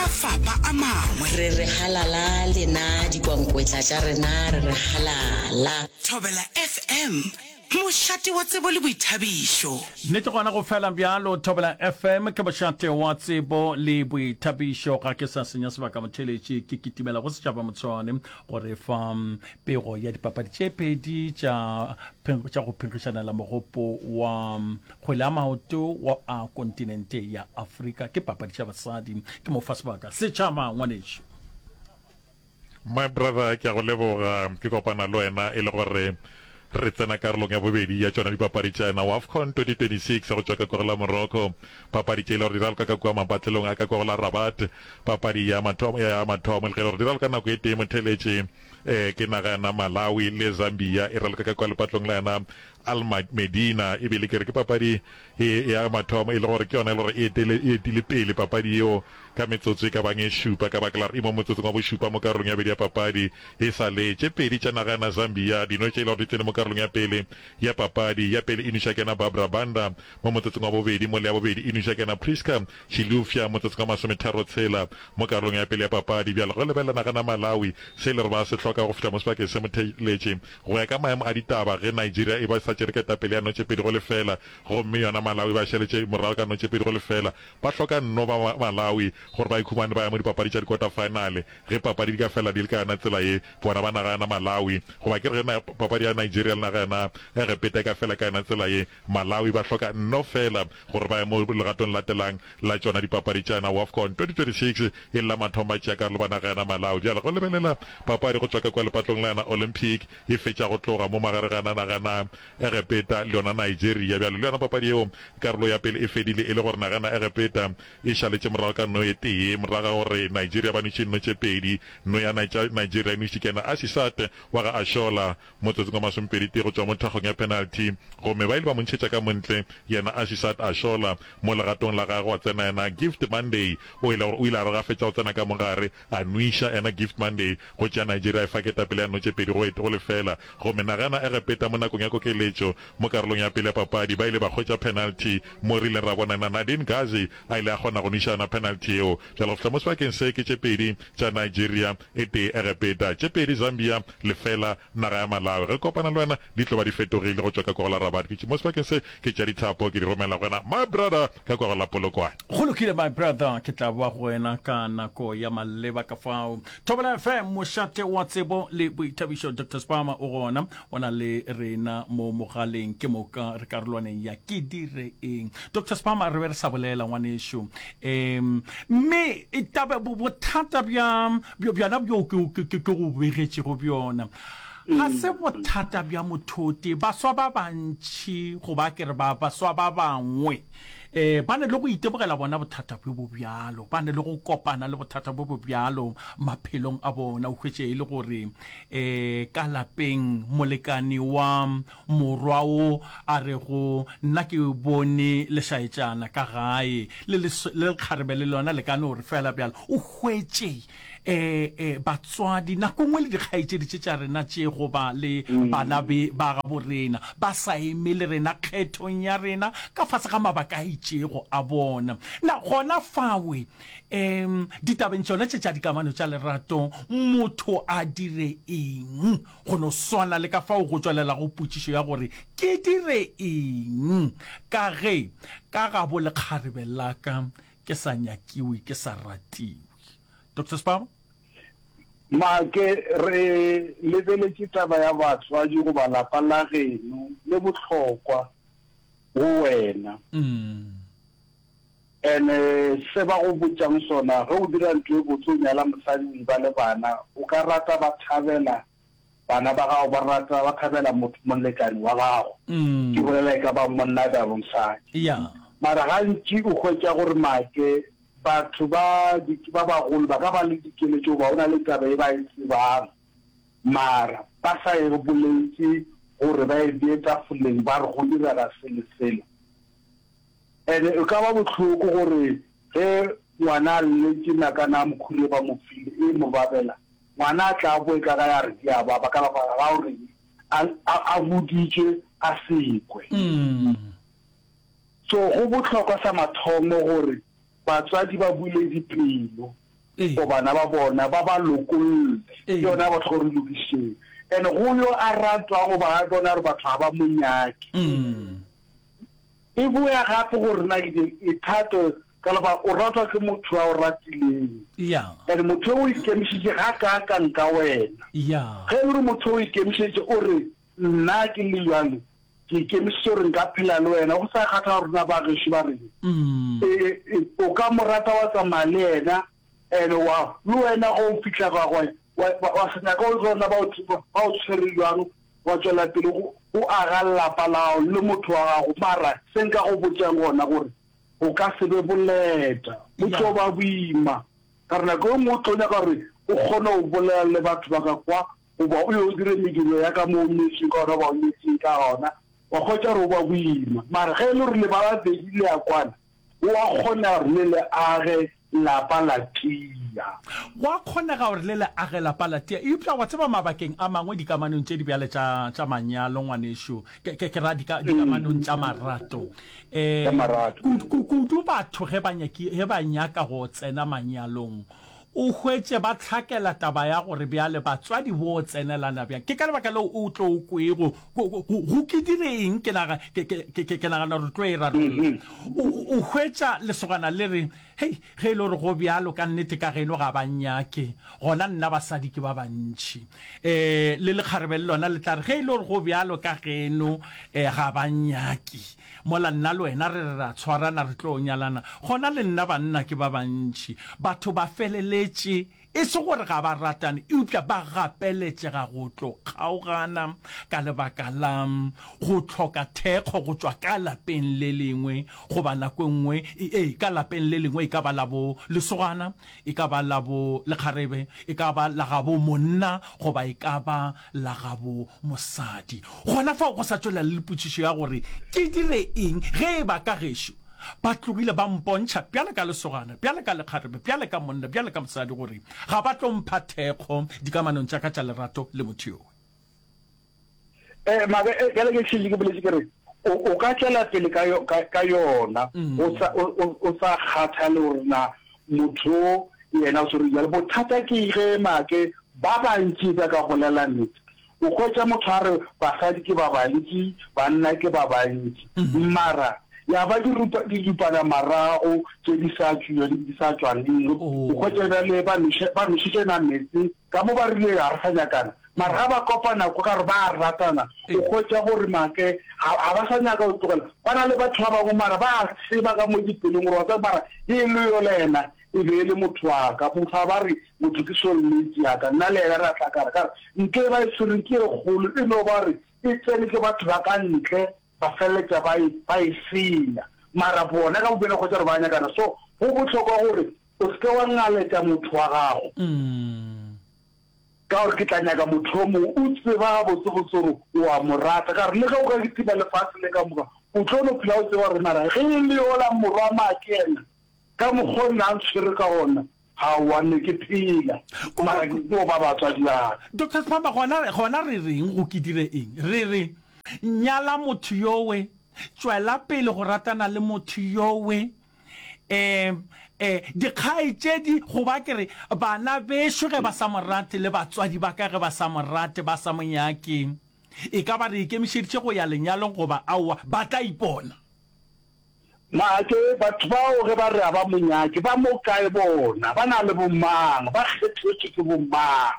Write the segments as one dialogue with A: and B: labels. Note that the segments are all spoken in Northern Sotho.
A: mafapha a mangwe.
B: Re halala lena dikwankwetla tša rena re halala.
A: Thobela FM, mošate wa tsebo le boithabišo.
C: Nnete gona go fela bjalo Thobela FM ke mošate wa tsebo le boithabišo ga ke sa senya sebaka motheletši ke kitimela go setšhaba motshwane gore fa pego ya dipapadi tše pedi tša go phenkišanela mogopo wa kgwele ya maoto wa a kontinente ya Afrika ke papadi tša basadi ke mo fa sebaka setšhaba ngwanešo.
D: My brother ke a go leboga ke kopana le wena e le gore re tsena karolong ya bobedi ya tsona dipapadi tšana AFCON 2026 go tšwa ka kogela Morocco papadi tše e le gore di raloka ka kua mapatlelong a ka kogela Rabat papadi ya mathomo le ge gore di raloka nako e tee motheletše ke nagana Malawi le Zambia e raloka ka kua lepatlong la yana Al Medina e bile ke re ke papadi ya mathomo e le gore ke yona e le gore e etile pele papadi eo ka metsotso e ka bang e šupa ka baka la re mo motsotsong wa bošupa mo karolong ya bedi ya papadi e sa letše pedi tša nagana Zambia dino tše e le gore di tsene mo karolong ya pele ya papadi ya pele inuša kena Barbara Banda mo motsotsong wa bobedi mo le ya bobedi inuša kena Priska Chilufya motsotsong wa masometharo tshela mo karolong ya pele ya papadi bjalo go lebelela nagana Malawi se le re ba se hloka go feta mo sebakeng se motheletše go ya ka maemo a ditaba ge Nigeria e ba sa tšere ketapele ya notše pedi go lefela gomme yona Malawi ba šeletše morago ka notše pedi go lefela ba hloka nno ba Malawi gore ba ikhumane ba ya mo dipapadi tša dikota finale ge papadi di ka fela di le ka yana tsela ye bona ba nagana Malawi goba ke re ge papadi ya Nigeria le nagana ge peta ka fela ka yana tsela ye Malawi ba hloka nno fela gore ba ya mo legatong latelang la tsona dipapadi tšana AFCON 2026 e la mathomo a tšea karolo ba nagana Malawi bjalo go lebelela papadi go tswa ka kwa lepatlong la yana Olympic e fetša go tloga mo magare ga nagana Egepeta le yona Nigeria bjalo le yona papadi eo karolo ya pele e fedile e le gore nagana Egepeta e šaletše morago ka no e tee morago gore Nigeria ba notše nno tše pedi no ya Nigeria e notše kena Asisat wa ga Ashola motsotsong wa masompedi tee go tšwa mo thakgong ya penalty gomme ba ile ba montšhetša ka montle yena Asisat Ashola mo legatong la gagwe wa tsena yena Gift Monday o ile a re ga fetša go tsena ka mogare a nuiša yena Gift Monday go tšea Nigeria e fa ketapele ya notše pedi go lefela gomme nagana Egepeta mo nakong ya kokeletšo mo karolong ya pele ya papadi ba ile ba hwetša penalty mo rile ra bona Nadine Gazi a ile a kgona go nišana penalty eo jalo go feta mo sebakeng se ke tše pedi tša Nigeria e tee Egepeta tše pedi Zambia lefela naga ya Malawi ge kopana le wena di tlo ba di fetogile go tšwa ka kogela Rabat ke mo sebakeng se ke tša dithapo ke di romela go wena my brother ka kogela Polokwane
C: go lokile my brother ke tla boa go wena ka nako ya maleba ka fao Thobela FM mošate wa tsebo le boithabišo Dr. Spama o gona o na le rena mo mogaleng ke mo ka re karolwaneng ya ke dire eng Dr. Spama re be re sa bolela ngwanešo mme e tabe bothata bjana bjo ke go begetše go bjona ga se bothata bja mothote baswa ba bantši go ba kere baswa ba bangwe ba ne le go itebogela bona bothata bo bjalo ba ne le go kopana le bothata bo bjalo maphelong a bona o hwetše e le gore ka lapeng molekani wa morwao a re go nna ke bone lešaetšana ka gae le lekgarebe le lona le ka no re fela bjalo o hwetše batswadi nako ngwe le dikgaetšedi tša rena tše go ba le bana ba ga borena ba sa emele rena kgethong ya rena ka fase ga mabaka a itšego a bona na gona fawe ditabeng tšona tše tša dikamano tša lerato motho a dire eng go no swana le ka fao go tswalela go potšišo ya gore ke dire eng ka ge ka ga bo lekgarebe la ka ke sa nyakiwe ke sa ratiwe Dr. Spama
E: ma ke re lebeletše taba ya batswadi go ba lapa la geno le bohlokwa go wena se ba go botšang sona ge o dira ntho e botse o nyala mosadi ba le bana o ka rata ba thabela bana ba gago ba rata ba thabela molekani wa gago ke bolela e ka ba monna ba mosadi mara gantši o hwetša gore make batho ba bagolo ba ka ba le dikeletšo ba ona le taba e ba e tsebang mara ba sa e boletse gore ba e bee tafoleng ba re go direla sele ene e ka ba botlhoko gore ge ngwana a lletše nakana a mokhuri ba mofile e mo babela ngwana a tla boe ka ga ya re di a ba ka ba gore a boditše a sekwe so go botlhokwa sa mathomo gore batswadi ba bule dipelo go bana ba bona ba ba lokolle yona ba tlo re lokiseng ene go yo a ratwa go ba bona re batho ba monyaki e buya gape gore na e thato ka ba o ratwa ke motho wa o ratileng ene motho o ikemisitse ga ka nka wena ge o re motho o ikemisitse o re nna ke le jalo ke ikemisitse gore nka phela le wena go sa kgatha rona ba gesho ba reng o ka morata wa tsamaya le ena ene wa le wena go fitlha gagwe wa senya ka o tsona ba o tshwere jwang wa tswela pele o aga lelapa lao le motho wa gago mara se nka go botsang gona gore o ka se be boleta o tlo ba boima ka rena ke o mo tlonya ka gore o kgone go bolela le batho ba ka kwa o ba o yo dire mediro ya ka mo mmetseng ka ona ba o mmetseng ka ona wa kgotsa re o ba boima mara ge e le gore le ba babedi le ya kwana o a kgona gore le le age lapa la tia
C: wa kgonega gore le le age lapa la tia eupša wa tseba mabakeng a mangwe dikamanong tše di bjale tša manyalo ngwanešo ke ra dikamanong tša marato kudu batho ge ba nyaka go tsena manyalong o hwetse ba tlhakela taba ya gore bjale batswadi bo tsenelana bjang ke ka lebaka leo o tlo o kwego go ke direng ke nagana gore tlo e rarolle o hwetša lesogana le re hei ge e le gore go bjalo ka nnete ka geno ga bannyake gona nna basadi ke ba bantšhi le lekgarebe le lona le tla re ge e le gore go bjalo ka geno ga bannyake mola nna le wena re ra tshwarana re tlo nyalana gona le nna banna ke ba bantšhi batho ba feleletse e se gore ga ba ratane eupša ba gapeletše ga go tlo kgaogana ka lebaka la go tlhoka thekgo go tswa ka lapeng le lengwe goba nako nngwe ka lapeng le lengwe e ka ba la bo lesogana e ka ba la bo lekgarebe e ka ba la gabo monna goba e ka ba la gabo mosadi gona fa go sa tswela le lepotšišo ya gore ke dire eng ge e ba ka gešo ba tlogile ba mpontšha bjale ka lesogana bjale ka lekgarebe bjale ka monna bjale ka mosadi gore ga ba tlo mpha thekgo dikamanong tša ka tša lerato le motho yowe
E: mabe bjale ke tšhile ke boletse kere o ka tšwela pele ka yona o sa kgatha le gore na motho yena o sore jale bothata ke ge make ba bantši ba ka golela nnete o kgwetša motho a re basadi ke ba bantši banna ke ba bantši mara ya ba di dupana marago tse di sa tswaleng o kgwetšela le ba nošitše na metsi ka mo ba rile ga re sa nyakana mara ga ba kopana ko ka re ba ratana o kgwetša gore make ga ba sa nyaka o tlogela ba na le batho ba bangwe mara ba seba ka mo dipeleng gore watsa mara e le yo le ena e be le motho wa ka motho a ba re motho ke soulmate yaka nna le ena re a tlhakara kare nke ba e tshwereng ke re kgolo e no ba re e tsene ke batho ba ka ntle ba feleletša ba e senya mara bona ka bobele go tsa re ba nyakana so go botlhokwa gore o seke wa ngaletša motho wa gago ka gore ke tla nyaka motho o mongwe o tseba botsebotse gore o a mo rata ka gore le ge o ka ketiba lefatshe le ka moka o tlo no phela o tseba gore mara ge e le yola morwa maake ena ka mokgone a ntshwere ka gona ga wane ke phela mara ke o ba batswadi baka
C: Dr. Spama gona re reng go ke dire eng re re nyala motho yowe tswela pele go ratana le motho yowe dikgaetšedi go ba kere bana bešo ge ba sa morate le batswadi ba ka ge ba sa morate ba sa monyake e ka ba re ikemišeditše go ya lenyalong goba aowa ba tla ipona
E: maake batho bao ge ba re a ba monyake ba mo kae bona ba na le bomang ba kgethetswe ke bomang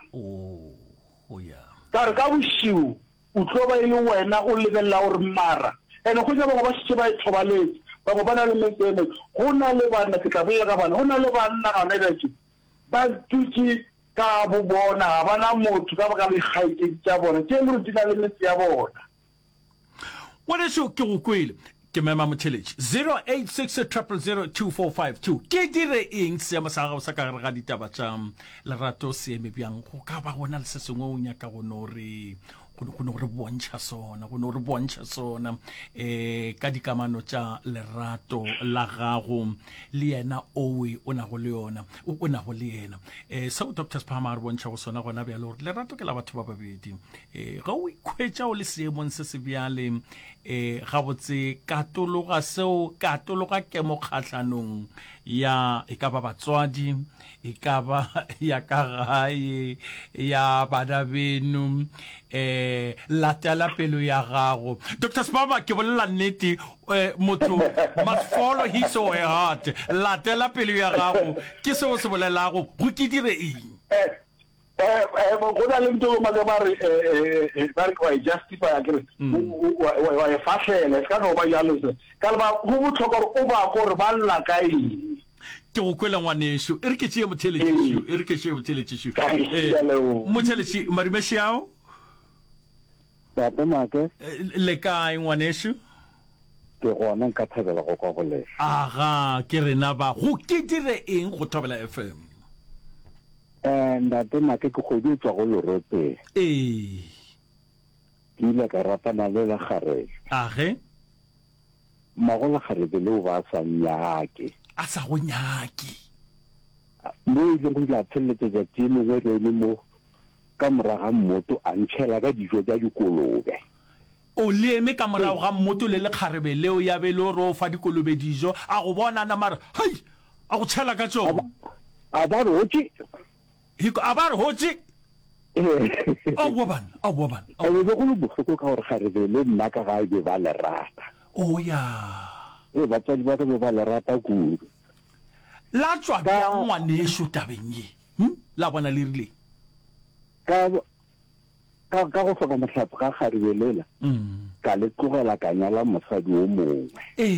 E: ka re ka bošiu o tlo ba e le wena o lebelela gore mara ene go ja bangwe ba šitše ba e thobaletse bangwe ba na le metsene go na le banna ke tla bolela ka bana go na le banna gane beke ba dutse ka bo bona ga bana motho ka baka le kgaikedi tša bona tše le gore di na le metse ya bona
C: ngwaneso ke go kwele ke mema motheletši 0860002452 ke dire eng seemo sa gago sa ka gare ga ditaba tša lerato seeme bjang go ka ba gona le se sengwe o nyaka go no re bontšha sona ka dikamano tša lerato la gago le yena owe o nago le yena seo Dr. Spama re bontšha go sona gona bjale gore lerato ke la batho ba babedi ga o ikhwetša o le seemong se se bjale gabotse katologa kemo kgatlhanong ya e ka ba batswadi e ka ba ya ka gae ya bana beno latela pelo ya gago. Dr. Spama ke bolela nnete motho must follow his or her heart. Latela pelo ya gago ke seo se bolelago go ke dire eng.
E: Go na le ntho ma ba re wa justify akere wa e fatlhela ka no ba yalo se ka ba go botlhokwa gore o ba go re ba lla ka eng.
C: Ke go kwela ngwaneso e re ke tšee motheletšešo e re ke tšee motheletšešo motheletši marimešiao
F: Make
C: le kae ngwaneso
F: ke gona nka thabela go kwa go lesha.
C: Aga ke rena ba go ke dire eng go Thobela FM.
F: Ntate Make ke go tswa go Europe.
C: Ke
F: ile ka ratana le la Kgarebe.
C: Age
F: Mago la Kgarebe le ba sa nyake.
C: a sa go nyaki.
F: Mo ile go la tshelletse ja tseno go re mo ka moraga mmoto a ntšhela ka dijo tsa dikolobe.
C: O leme ka morago ga mmoto le Kgarebe leo ya be le ro fa dikolobe dijo a go bona na mara hai a go tshela ka tsona
F: A ba roki.
C: a ba re hotse a go bana
F: A be go le bohloko ka gore Kgarebe le nna ka ga be ba le rata.
C: o ya
F: Batswadi ba be ba le rata kudu.
C: la tswa ka ngwaneso tabeng ye la bona le rile
F: Ka go hloka mohlapo ka Kgarebe lela ka le tlogela ka nyala mosadi o mongwe.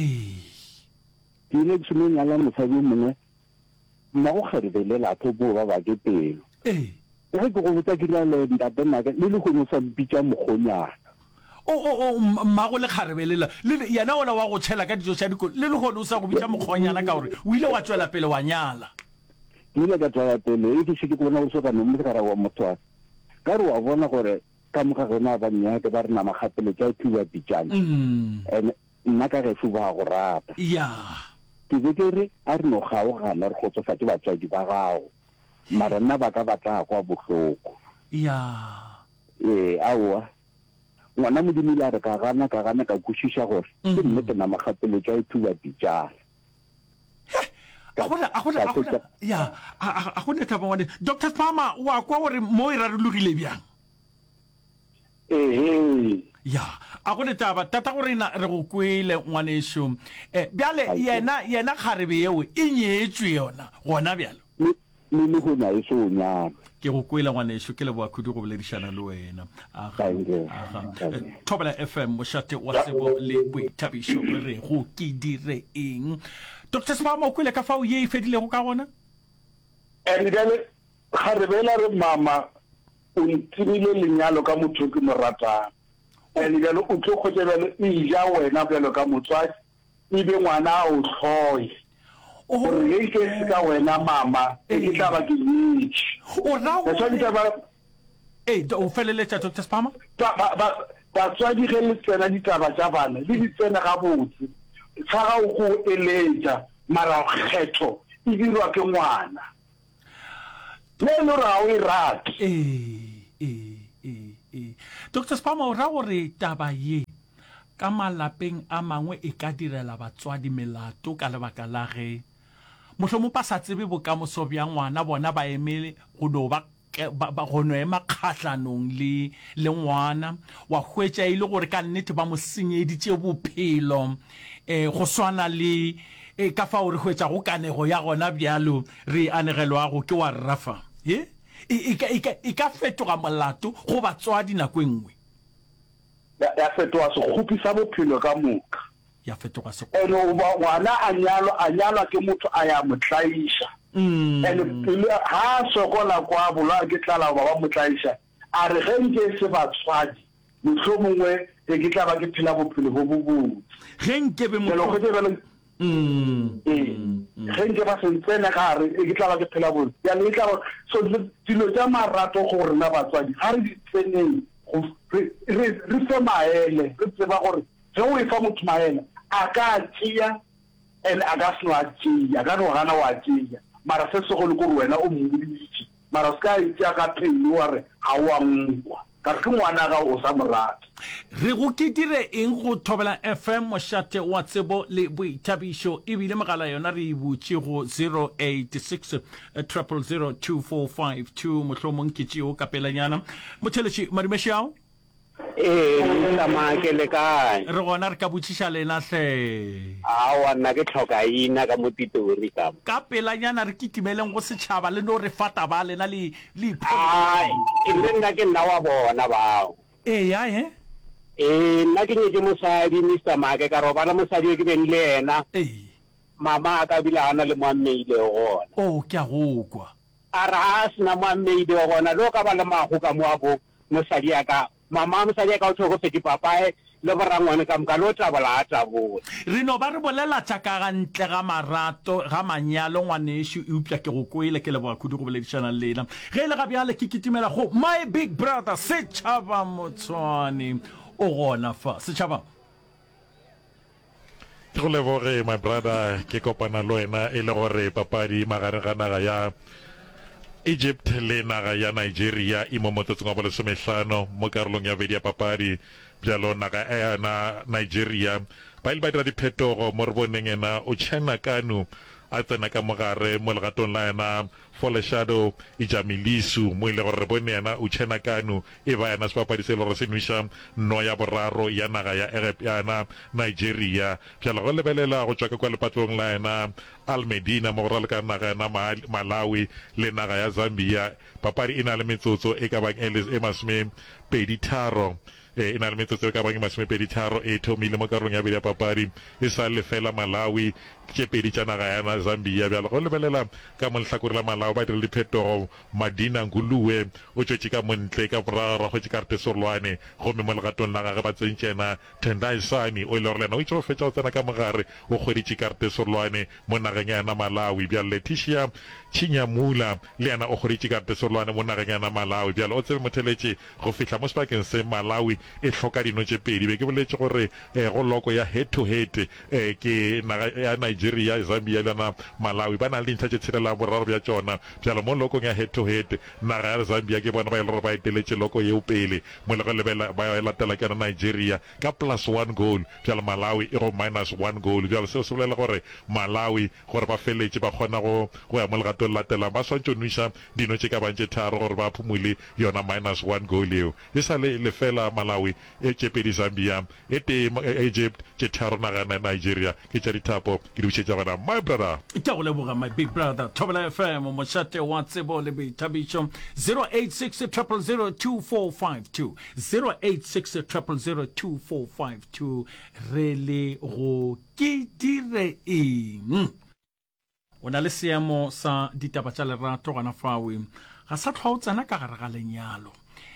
F: Ke ile ke nyala mosadi o mongwe mmago Kgarebe lela a thobo ba ba ke pelo. Ge ke go botsa ke la le ntate Make le go no sa mpitsa mogonyana.
C: mmago le Kgarebe lela le yena ona wa go tshela ka dijo tša dikolo le go no sa go bitša mokgonyana ka gore o ile wa tswela pele wa nyala.
F: Ke ile ka tswela pele ke se ke bona go soka mme ka ra wa motho ka re wa bona gore ka moka gona ba nnyake ba re nama gapele tša thuba pitšana nna ka ge ba go rata
C: ya
F: ke be ke re a re no gaogana re kgotsofatse batswadi ba gago mara nna ba ka batla kwa bohloko
C: ya
F: aowa ngwana modimo ile a re ka gana ka kwešiša gore ke nnete nama gapele tša thuba pitšana.
C: a go neta bone Dr. Spama wa kwa gore mo e rarologile bjang. Ya a go neta ba tata gore re go kwele ngwaneso bjale yena Kgarebe yeo e nyetswe yona gona bjalo
F: le go na e so nyana
C: ke go kwela ngwaneso ke le boa khudu go boledišana le wena. Thobela FM mošate wa tsebo le boithabišo re go ke dire eng. Dr. Spama o kwele ka fao ye e fedilego ka gona.
E: Jale Kgarebe la re mama o ntimile lenyalo ka motho ke mo ratang. Jale o tlo kgotšebele e ja wena bjalo ka motswadi e be ngwana a o tlhoye gore ye ke se ka wena mama e tla ba ke nyetše.
C: O feleletša Dr. Spama
E: batswadi ge le tsena ditaba tša bana le di tsena gabotse sa ga o go eletša mara kgetho e dirwa ke ngwana le le ra o e rate.
C: Dr. Spama o ra gore taba ye ka malapeng a mangwe e ka direla batswadi melato ka lebaka la ge mohlomong ba sa tsebe bokamoso bja ngwana bona ba emele go no ba go no ema kgatlhanong le ngwana wa hwetša ile gore ka nnete ba mo senyeditše bophelo go swana le ka fao re hwetša go kanego ya gona bjalo re anegelwago ke wa rrafa e ka fetoga molato go batswadi nako engwe
E: ya fetoga sekgopi sa bophelo ka moka
C: ya fetoga
E: ngwana a nyalwa ke motho a ya motlaiša ha sokola kwa bola ke tlala ba ba motlaiša a re ge nke se batswadi mohlomongwe ke tla ba ke phela bophelo bo bobotse
C: ge nke be mo
E: ge ba se tsena gare ke tla ba ke phela botse ya le tla so dilo tša marato go rena batswadi ga re di tseneng re fe maele re tseba gore ge o e fa motho maele a ka tšea and a ka se no a tšea ka no gana wa tšea mara se segolo kore wena o mmoditše mara se ka e tšea ka pelo wa re ga o a nkwa ka ke ngwana ga o sa morata
C: re go ke dire eng go Thobela FM mošate wa tsebo le boithabišo ebile mogala yona re butše go 086 0002452 mohlomong ke tšeo ka pelanyana motheletši Madumešao
F: nna ke le kae
C: re gona re ka botšiša lena hle
F: a nna ke tlhoka ina ka motitori
C: ka pelanyana re kitimeleng go setšhaba le no re fata ba lena le
F: ai le nna ke nna wa bona bao
C: ya
F: nna ke nyetse mosadi Mr. Make ka robala mosadi ke beng le ena mama ka bilana le moameile gona
C: ke a go kwa
F: a ra sina moameile gona lo ka ba le mago ka moabo mosadi ya ka mama mosadi ya ka o tlhogo feti papae le borangwane ka mka lo tabala a tabole
C: re no ba re bolela tšaka ga ntle ga marato ga manyalo ngwanešo eupša ke go koele ke leboga kudu go boledišana le lena ge le ga bjale ke kitimela go my big brother setšhaba Motshwane o gona fa setšhaba
D: ke go leboge my brother ke kopana le wena e le gore papadi magareng ga naga ya Egypt le naga ya Nigeria e mo motsotsong wa bo 15 mo karolong ya bedi ya papadi bjalo naga na Nigeria ba ile ba dira diphetogo mo re boneng ena o Uchenna Kanu a tsena ka mogare mo legatong la ena Folashado Ijamilisu mo ile gore bone ena Uchenna Kanu e ba ena sepapadi se le gore se nwisha no ya boraro ya naga ya na Nigeria bjalo go lebelela go tswa ka kwa lepatlong la ena Al Medina mo gore le ka naga na Malawi le naga ya Zambia papadi ina le metsotso e ka bang e masome pedi tharo ina le metsotso e ka bang masome pedi tharo e thomile mo karolong ya bedi ya papadi e sa le fela Malawi ke pedi tša naga ya na Zambia bjalo go lebelela ka mo lehlakore la Malawi ba dire diphetogo Madina Nguluwe o tšwetše ka montle ka borara go tše karte Sorlwane gomme mo legatong la gage ba tsentše ena Tendai Sani o ile gore lena o itse go fetša go tsena ka mogare o kgweditše karte Sorlwane mo nageng ya na Malawi bjalo Leticia Chinyamula le yena o kgweditše karte Sorlwane mo nageng ya na Malawi bjalo o tsebe motheletše go fihla mo sebakeng se Malawi e hloka dino tše pedi be ke boletše gore go loko ya head to head ke naga ya Nigeria Zambia le na Malawi ba na le dintlha tše tshelela boraro bja tšona bjalo mo lokong ya head to head naga ya Zambia ke bona ba ile gore ba eteletše loko yeo pele mo le go lebela ba latela ke na Nigeria ka +1 goal bjalo Malawi e go -1 goal bjalo seo se bolela gore Malawi gore ba feletše ba kgona go ya mo legatong latelang ba swantse nwisha dino tše ka bantše tharo gore ba phumule yona -1 goal eo e sa le lefela Malawi e tšepedi Zambia e te Egypt tše tharo naga ya Nigeria ke tša dithapo ke dibušetša bana my brother
C: ke go leboga my big brother Thobela FM mošate wa tsebo le boithabišo 086 0002452 086 0002452 re le go ke dire eng o na le seemo sa ditaba tša lerato gona fawe ga sa tlhwa o tsena ka gare ga lenyalo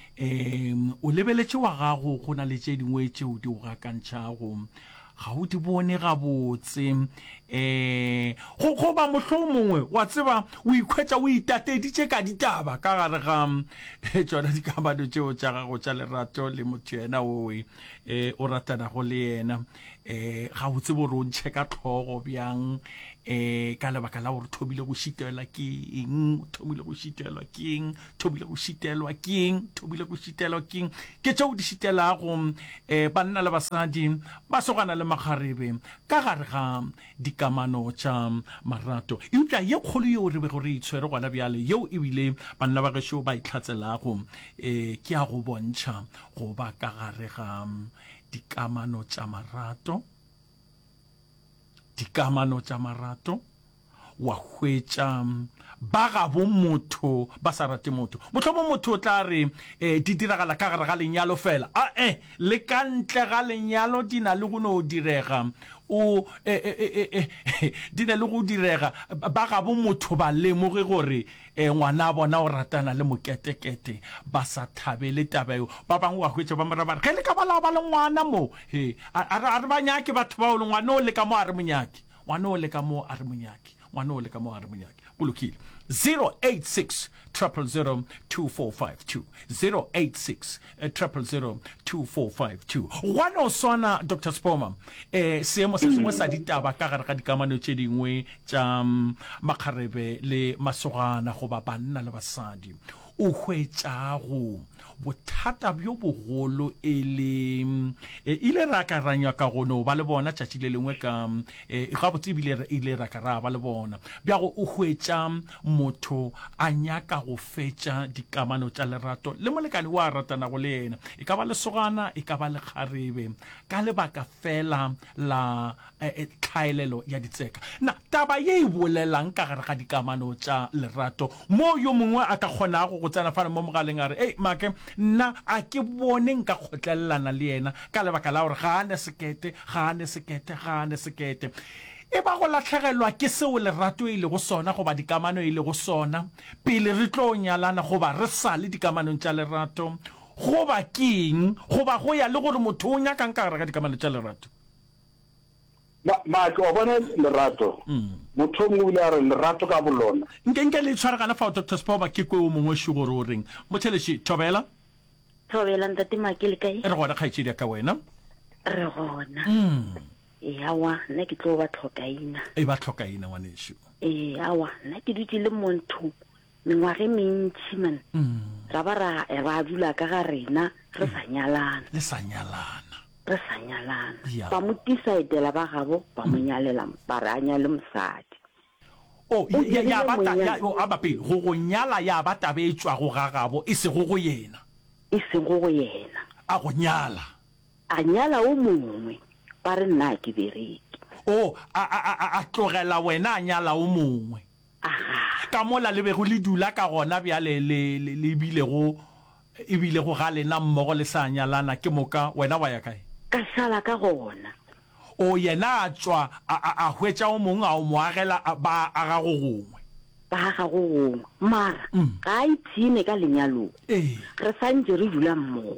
C: o lebeletše wa gago go na le tše dingwe tšeo di o gakantšhago ga o di bone gabotse go ba mohlomong mongwe wa tseba o ikhwetša o itateditše ka ditaba ka gare ga tšona dikamano tšeo tša gago tša lerato le motho yena oe o ratanago le yena ga o tsebe gore o ntšhe ka tlhogo bjang ka lebaka la gore thobile go šitelwa ke eng thobile go šitelwa ke eng thobile go šitelwa ke eng thobile go šitelwa ke eng ke tšeo di šitelago banna le basadi ba sogana le makgarebe ka gare ga dikamano tša marato eupša ye kgolo yeo re be gore itshwere gona bjale yeo ebile banna ba gešo ba itlhatselago ke a go bontšha go ba ka gare ga dikamano tša marato wa hwetša ba gabo motho ba sa rate motho mohlomong motho o tla re di diragala ka gare ga lenyalo fela le ka ntle ga lenyalo di na le go no direga di na le go direga ba gabo motho ba lemoge gore ngwana bona o ratana le moketekete ba sa thabele tabeo ba bangwe wa hwetša ba mara ba re ge le ka ba le ngwana mo a re ba nyake batho ba o le ngwana o le ka mo a re monyake ngwana o le ka mo a re monyake ngwana o le ka mo a re monyake bolokile 086 0002452 086 0002452 one o swana Dr. Spoma seemo se sengwe sa ditaba ka gare ga dikamano tše dingwe tša makgarebe le masogana go ba banna le basadi o hwetša go bothata bjo bogolo ile ra ka ranywa ka gono ba le bona tšatši le lengwe ka gabotse ebile ile ra ka ra ba le bona bjago o hwetša motho a nyaka go fetša dikamano tša lerato le molekane wa ratanago le yena e ka ba lesogana e ka ba le kgarebe ka lebaka fela la tlhaelelo ya ditseka na taba ye e bolelang ka gare ga dikamano tša lerato mo yo mongwe a ka kgonago go tsena fana mo mogaleng a re make nna a ke bone nka kgotlelelana le yena ka lebaka la gore ga ane sekete e ba go latlhegelwa ke seo lerato e le go sona goba dikamano e le go sona pele re tlo nyalana goba re sa le dikamanong tša lerato goba keng goba go ya le gore motho o nyakang ka gare ga dikamano tša lerato
E: maake o bone lerato motho mongwe o ile a re lerato ka bolona
C: nke le tshwaragana fao Dr. Spoma ke kwe o mongwe še gore o reng motšhelešo Thobela
G: ntate Maake le kae
C: re gona kgaetšedi ka wena
G: re gona awa nna ke tlo ba tlhokaina
C: ba tlhokaina ngwanešo
G: awa nna ke dutse le montho mengwage mentši man ra ba ra dula ka ga rena re sa nyalana ba mo tisaetela ba gabo ba mo nyalela ba re a nyale mosadi
C: go go nyala ya ba tabetswa go gagabo e se go go yena
G: a
C: go nyala
G: a nyala o mongwe ba re nna ke bereke
C: a tlogela wena a nyala o mongwe ka mola le bego le dula ka gona bjale le ebile go ga lena mmogo le sa nyalana ke moka wena wa ya kae
G: ka sala ka gona
C: yena a tswa a hwetša o mongwe a o moagela ba aga go gongwe
G: mara ga a ipshine ka lenyalong re santse re dula mmogo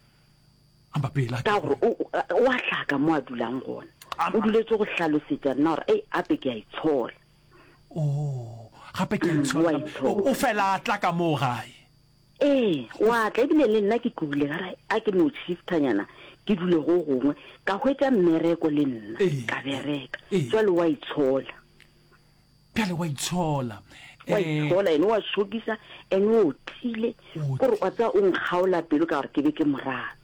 G: ka gore o a tlhaka mo a dulang gona o duletse go hlalosetša rena gore ape ke a itshola
C: gape ke a itshola o fela a tla ka moo gae
G: wa tla ebile le nna ke tlogile gara a ke no shiftanyana ke dule go gongwe ka hwetša mmereko le nna ka bereka jwale wa itshola ene wa shokisa ene o tile gore wa tsa o nkgaola pelo ka gore ke be ke morata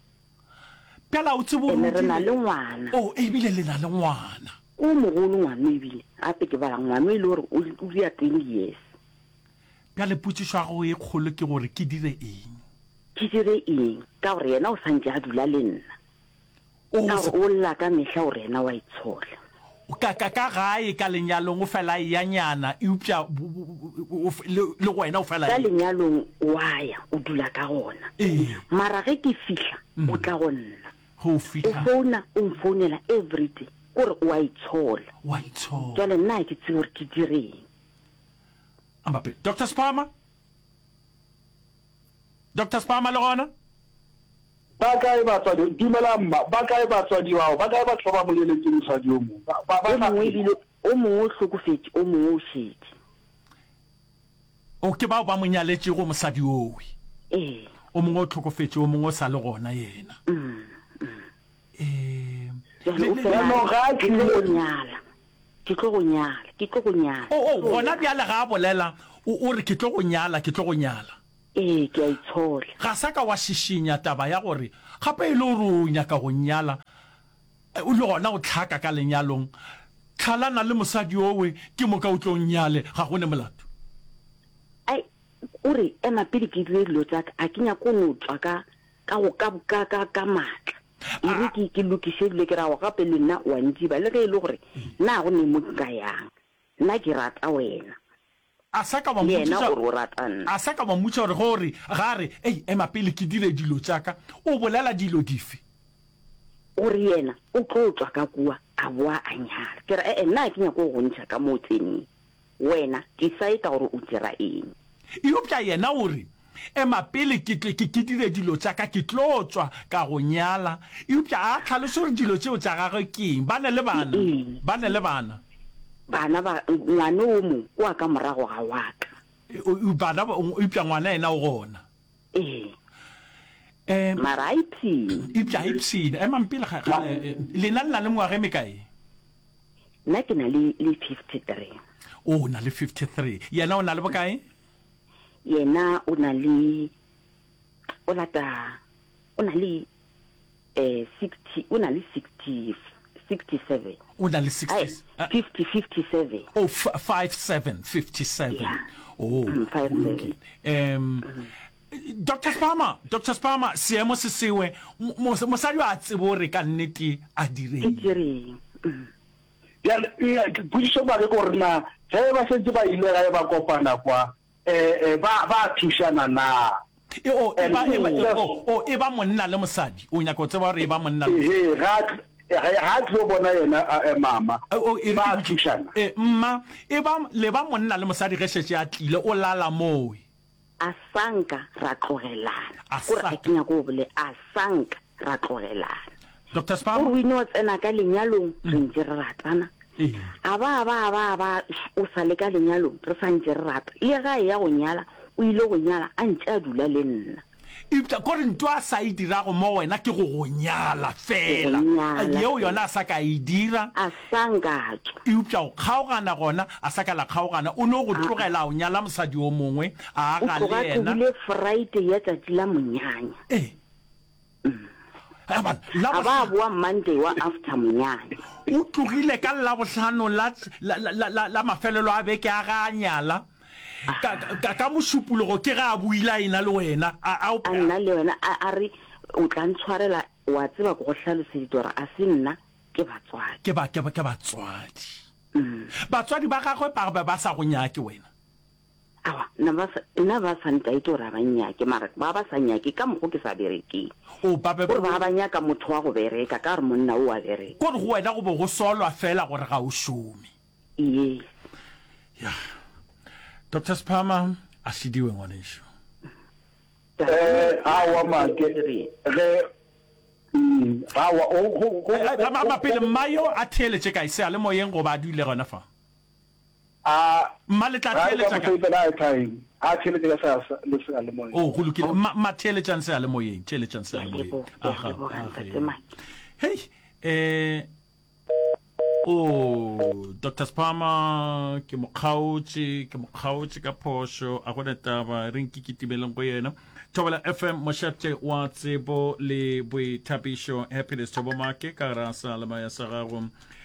G: ene re na le ngwana
C: ebile le na le ngwana
G: o mogolo ngwana ebile gape ke bala ngwana e le gore o dira 20 years
C: bjale potsišo ya go e kgolo ke gore ke dire eng
G: ka gore yena o santse a dula le nna ka gore o lla ka mehla gore yena wa itshola
C: ka gae ka lenyalong o fela ya nyana eupša le wena o fela
G: ka lenyalong wa ya o dula ka gona mara ge ke fihla o tla go nna o founa o mfounela everyday gore wa itshola jwale nna ke tse gore ke direng
C: Dr. Spama le gona
E: ba kae batswadi dumela mma ba kae batswadi wao ba kae batho ba moleletse mosadi o mongwe
G: o mongwe o hlokofetse o mongwe o šetse
C: ke bao ba monyaletše go mosadi owe o mongwe o tlhokofetse o mongwe o sa le gona yena
G: ke tlo go nyala
C: gona bjale ga a bolela o re ke tlo go nyala
G: ke a itshola
C: ga sa ka wa šišinya taba ya gore gape e le gore o nyaka go nyala o le gona o tlhaka ka lenyalong tlhalana le mosadi owe ke moka o tlo nyale ga go ne molato
G: o re ema pele ke dire dilo tsaka a ke nyako no tswa ka maatla e re ke lokise dilo ke rago gape le nna wa ntsiba le ge e le gore nna go ne mo ka yang nna ke rata wena
C: a sa ka ba mmutša gore gare ema pele ke dire dilo tsaka o bolela dilo dife
G: o re yena o tlo tswa ka kua a boa a nyala ke re nna ke nyako go ntšha ka mo tseneng wena ke saeta gore o dira eng
C: eopša yena ore ema pele ke dire dilo tsaka ke tlo tswa ka go nyala eopša a tlhalose gore dilo tseo tša gagwe keng ba ne le bana
G: ngwane o mongwe o a ka morago ga waka
C: bana eupša ngwana ena o gona
G: mara a
C: ipshine emampele lena le na le ngwage mekae
G: nna ke na le 53
C: o na le 53 yena o na le bokae
G: yena o na le 60 o na le 67
C: o na le 60
G: 57
C: oh 57
G: Yeah.
C: oh
G: 57
C: Dr. Spama seemo se sewe mosadi a tsebo re ka nnete a direng
E: ya puso ba re go rena ge ba setse ba ile ga ba kopana kwa ba thushana na
C: e ba monna le mosadi o nyaka o tseba re e ba monna
E: ga tlo bona yena mama ba thushana
C: mma e ba le ba monna le mosadi ge shetse a tlile o lala moo
G: a sanka ra tlogelana gore a kenya go bole a sanka ra tlogelana
C: Dr. Spama
G: o wino tsena ka lenyalong re ntse re ratana a ba o sale ka lenyalong re sa ntse re rata le ga ya go nyala o ile go nyala a ntse a dula le nna
C: ipta gore ntwa sa e dira go mo wena ke go nyala fela yeo yona a sa ka e dira
G: a sangatso
C: ipta o kgaogana gona a sa ka la kgaogana o no go tlogela o nyala mosadi o mongwe a ga le yena
G: o le Friday ya tsatsi la monyanya
C: a
G: ba bua Monday wa after monyanya
C: o tlogile ka la bohlano la mafelelo a beke a ga nyala ka mošupologo ke ga a buila ena le wena
G: a nna le wena a re o tla ntshwarela wa tseba go hlaloseditse gore a se nna ke batswadi
C: batswadi ba gagwe ba sa go nyake wena
G: awa nna ba sa ntaite gore ba nyake mara ba sa nyake ka mogo ke sa berekeng gore ba nyaka motho wa go bereka ka re monna o a bereka
C: gore go wena go bo go solwa fela gore ga o šome
G: yes
C: ya Dr. Spama a sidiwe ngwanesho
E: awa make
C: ma pele mayo a theletše ka ise a le moyeng go ba duile gona fa mma le tla theletša ka go lokile ma theletšang se a le moyeng hey Dr. Spama ke mokgaotse ka phošo a gona taba re nkikitibeleng go yena Thobela FM mošate wa tsebo le boithabišo Happiness Thobomake ka rasa le maya sa gago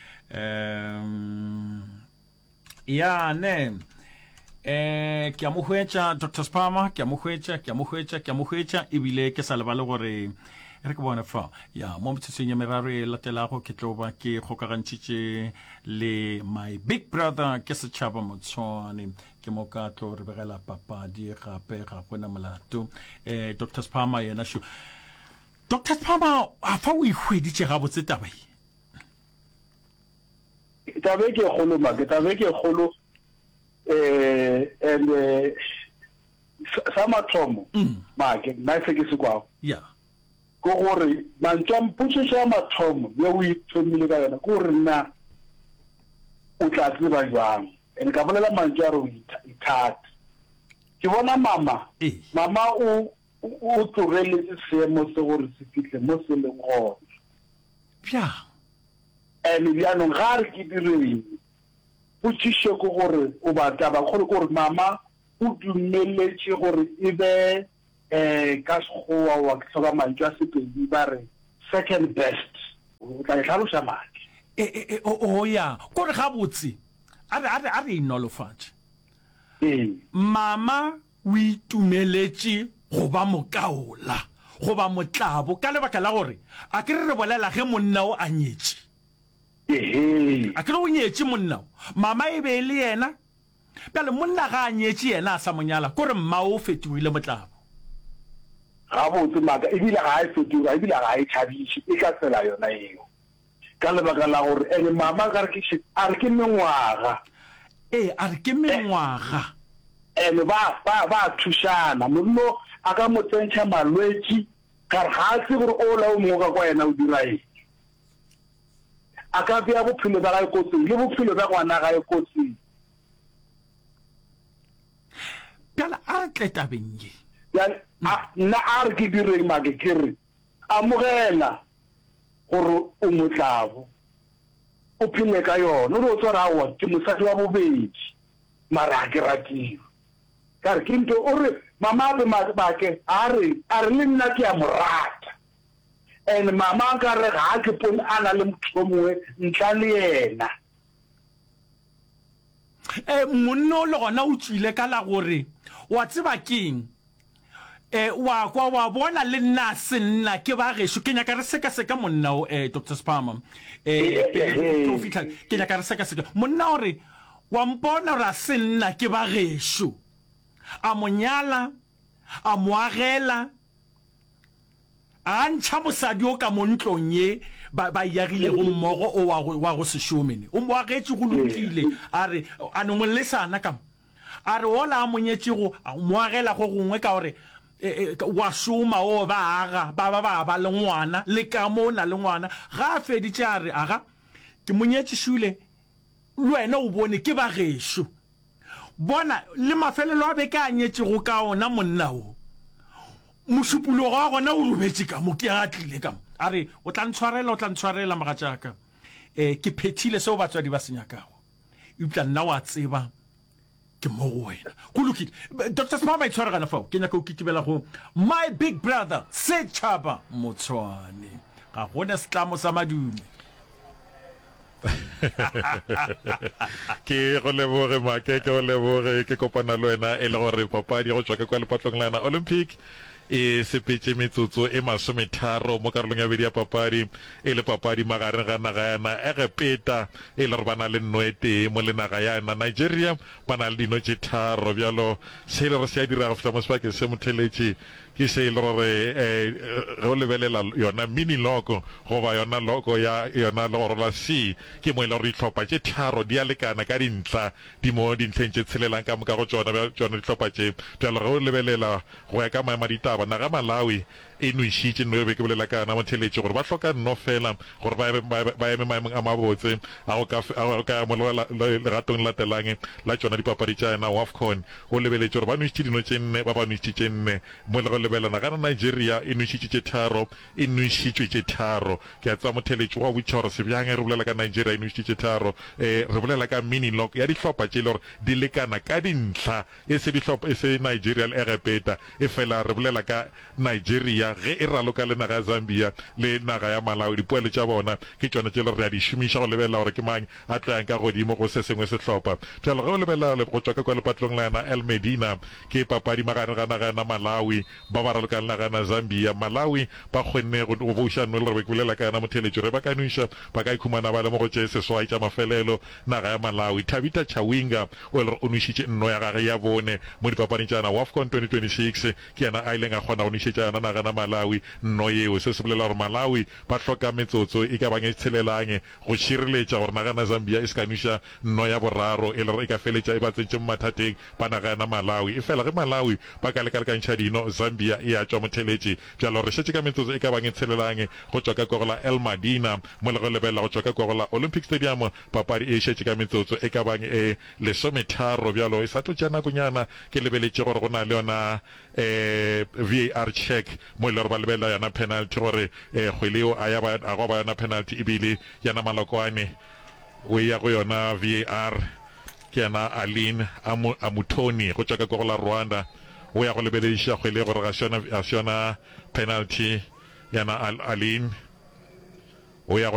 C: ya ne ke a mo hwetša Dr. Spama ke a mo hwetša ebile ke sa lebale gore re ke bona fa ya mo mtsitseng ya meraro e latelago ke tloba ke kgokagantšitše le my big brother ke setšhaba Motshwane ke mo ka tlo re begela papadi gape ga gona molato Dr. Spama yena sho Dr. Spama a fa o ihweditše ga botse taba
E: tabe ke kgolo and sa mathomo make nna se ke se kwago go gore mantšampotso ya mathomo ye o ithomile ka yona go re nna o tla tseba jwang ene ka bolela mantšwa re o ithata ke bona mama o tlogeletse seemo se gore se fitlhe mo se leng gona and bjanong ga re ke direng potšišo ke gore o batla ba kgole gore mama o dumeletše gore e be ka sekgowa wa ke hloka mantšwa a sepedi ba re second best o tla e tlhaloša madi
C: ya kore ga botse a re inolofatše mama o itumeletše go ba mokaola go ba motlabo ka lebaka la gore a ke re bolela ge monna o a nyetše a ke re o nyetše monna o mama e be le yena pele monna ga a nyetše yena a sa monyala kore mma o fetoile motlabo
E: ga botse maka ebile ga e fetoga ebile ga e tšhabiše e ka tsela yona eo ka lebaka la gore ene mama a re ke mengwaga ene ba thušana mollo a ka mo tsentšha malwetši ka re ga a tse gore o la o mongwe ka kwa yena o dira eng a ka bea bophelo ba gae kotsing le bophelo ba ngwana gae kotsing
C: pjala a re tle tabeng ye
E: nna a re ke direng make ke re amogela gore o motlabo o phele ka yona o re o tswara awa ke mosadi wa bobedi mara ga ke ratiwe ka re ke ntho o re mama ba ke a re le nna ke a morata and mama ka re ga ke pone ana le motho mongwe ntla le yena
C: monno le gona o tswile ka la gore wa tseba keng wa kwa wa bona le nna senna ke ba gesho ke nyaka re seka monna o Dr. Spama to fitla ke nyaka re seka monna ore wa mpona ra senna ke ba gesho a monyala a moagela a ntsha mosadi o ka montlong ye ba yagile go mmogo o wa go seshomene o mo agetse go lokile a re a no molesana ka a re ola a monyetse go moagela go gongwe ka gore wa shoma o ba aga ba le ngwana le ka mona le ngwana ga a feditse a re aga ke monyetse shule le wena o bone ke ba gesho bona le mafelelo a be ka anyetse go ka ona monna o mosupulo ga gona o robetse ka mo ke a tlile ka a re o tla ntshwarela magatšaka ke phethile seo batswadi ba senyakago upla nna wa tseba ke mo go wena go lokile Dr. Spama itshwaregana fao ke nyaka o kitibela go my big brother Setšhaba Motshwane ga gona setlamo sa madume
D: ke go leboge make ke go leboge ke kopana le wena e le gore papadi go tswa ka kwa lepatlong la yona Olympic e sepetse metsotso e 30 mo karolong ya bedi ya papadi e le papadi magareng ga naga yana e ge peta e le re bana le nnwete mo le naga yana Nigeria bana le dino tse tharo bjalo se le re se a dira go feta mo sebakeng se motheletše ke se le gore go lebelela yona mini logo goba yona logo ya yona logoro la C ke mo ile re itlhopha tše tharo di a lekana ka dintla di mo dintleng tše tshelelang ka moka go tsona ditlhopha tše bjalo go lebelela go ya ka maemo a ditaba naga Malawi e nwešitše nno be ke bolela kana motheletše gore ba hloka nno fela gore ba eme maemong a mabotse a go ka mo legatong latelang la tsona dipapadi tša yena WAFCON o lebeletše gore ba nwešitše dino tše nne ba nwešitše tše nne mo le go lebelana kana Nigeria e nwešitše tše tharo e nwešitšwe tše tharo ke a tsaya motheletše wa botša gore sebjang re bolela ka Nigeria e nwešitše tše tharo re bolela ka mini lock ya dihlopha tše le gore di lekana ka dintlha e se Nigeria le egepeta e fela re bolela ka Nigeria ge e raloka le naga ya Zambia le naga ya Malawi dipoelo tša bona ke tšona tše le re a di šomiša go lebelela gore ke mang a tloyang ka godimo go se sengwe sehlopha tšalo ge o lebelela go tswa ka kwa lepatlong la yana El Medina ke papadi magareng ga naga yana Malawi ba raloka le naga yana Zambia Malawi ba kgonne go bouša no le re ke bolela ka yana motheletšo re ba ka nwša ba ka ikhumana ba le mo go tše seswai tša mafelelo naga ya Malawi Tabita Chawinga o le o nwešitše nno ya gage ya bone mo dipapading tša yana WAFCON 2026 ke yana a ileng a kgona go nwešetša yana naga na Malawi nno yeo se se bolela gore Malawi ba hloka metsotso e ka bang e tshelelang go šireletša gore naga na Zambia e se ka nuša nno ya boraro e le gore e ka feletša e ba tsentše mo mathateng ba naga na Malawi e fela ge Malawi ba ka lekalekantšha dino Zambia e a tšwa motheletše bjalo re šetše ka metsotso e ka bang e tshelelang go tswa ka kogo la El Madina mo le go lebelela go tswa ka kogo la Olympic Stadium papadi e šetše ka metsotso e ka bang e 13 bjalo e sa tlo tša nakonyana ke lebeletše gore go na le yona VAR check mo ile gore ba lebelela yana penalty gore kgweleo a go ba yana penalty ebile yana malokwane o ya go yona VAR ke yana Aline Amutoni go tswa ka kogo la Rwanda o ya go lebelediša kgwele gore ga se yona penalty yana Aline o ya